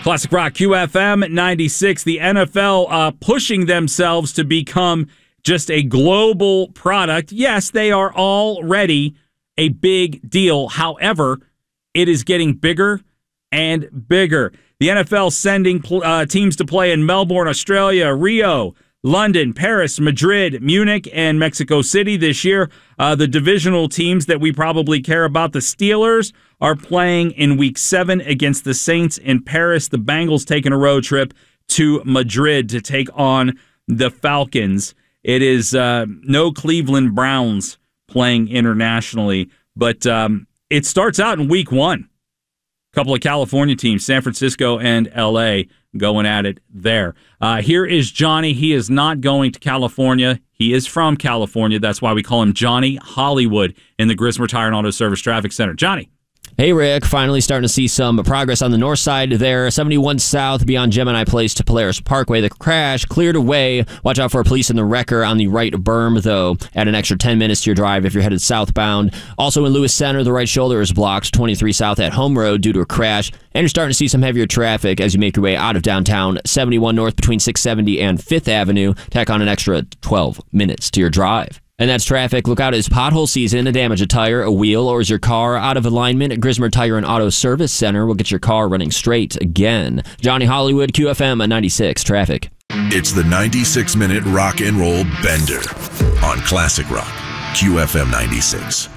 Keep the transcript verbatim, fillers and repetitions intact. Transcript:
Classic Rock Q F M ninety-six. The N F L uh, pushing themselves to become just a global product. Yes, they are already a big deal. However, it is getting bigger and bigger. The N F L sending uh, teams to play in Melbourne, Australia, Rio, London, Paris, Madrid, Munich, and Mexico City this year. Uh, the divisional teams that we probably care about, the Steelers, are playing in Week seven against the Saints in Paris. The Bengals taking a road trip to Madrid to take on the Falcons. It is uh, no Cleveland Browns playing internationally, but um, it starts out in Week one. A couple of California teams, San Francisco and L A, going at it there. Uh, here is Johnny. He is not going to California. He is from California. That's why we call him Johnny Hollywood in the Grismer Tire and Auto Service Traffic Center. Johnny. Hey, Rick. Finally starting to see some progress on the north side there. seventy-one south beyond Gemini Place to Polaris Parkway. The crash cleared away. Watch out for police in the wrecker on the right berm, though. Add an extra ten minutes to your drive if you're headed southbound. Also in Lewis Center, the right shoulder is blocked. twenty-three south at Home Road due to a crash. And you're starting to see some heavier traffic as you make your way out of downtown. seventy-one north between six seventy and fifth Avenue. Tack on an extra twelve minutes to your drive. And that's traffic. Look out, it's pothole season. Damage a tire, a wheel, or is your car out of alignment? At Grismer Tire and Auto Service Center will get your car running straight again. Johnny Hollywood, Q F M ninety-six Traffic. It's the ninety-six minute rock and roll bender on Classic Rock, Q F M ninety-six.